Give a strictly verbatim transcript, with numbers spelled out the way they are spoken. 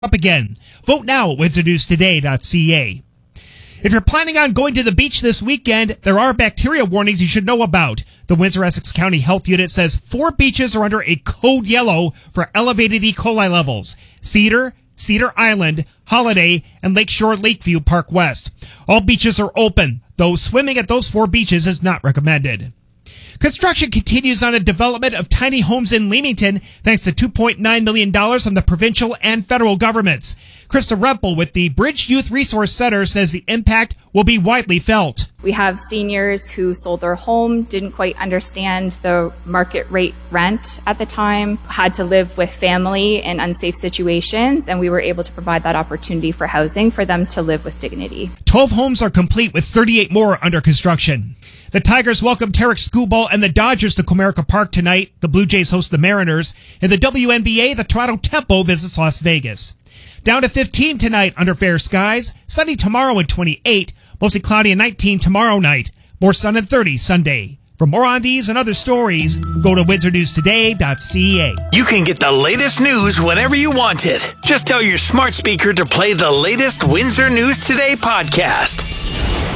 up again. Vote now at windsor news today dot c a. If you're planning on going to the beach this weekend, there are bacteria warnings you should know about. The Windsor-Essex County Health Unit says four beaches are under a code yellow for elevated E. coli levels. Cedar, Cedar Island, Holiday, and Lakeshore Lakeview Park West. All beaches are open, though swimming at those four beaches is not recommended. Construction continues on a development of tiny homes in Leamington thanks to two point nine million dollars from the provincial and federal governments. Krista Rempel with the Bridge Youth Resource Center says the impact will be widely felt. We have seniors who sold their home, didn't quite understand the market rate rent at the time, had to live with family in unsafe situations, and we were able to provide that opportunity for housing for them to live with dignity. twelve homes are complete with thirty-eight more under construction. The Tigers welcome Tarek Skubal and the Dodgers to Comerica Park tonight. The Blue Jays host the Mariners. In the W N B A, the Toronto Tempo visits Las Vegas. Down to fifteen tonight under fair skies. Sunny tomorrow and twenty-eight. Mostly cloudy and nineteen tomorrow night. More sun and thirty Sunday. For more on these and other stories, go to windsor news today dot c a. You can get the latest news whenever you want it. Just tell your smart speaker to play the latest Windsor News Today podcast.